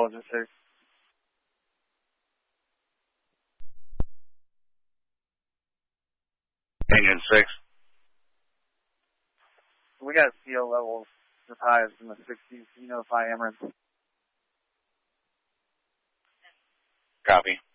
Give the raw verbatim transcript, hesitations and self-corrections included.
Intelligence six. Engine six. We got C O levels as high as in the sixties. You notify Emirates. Copy.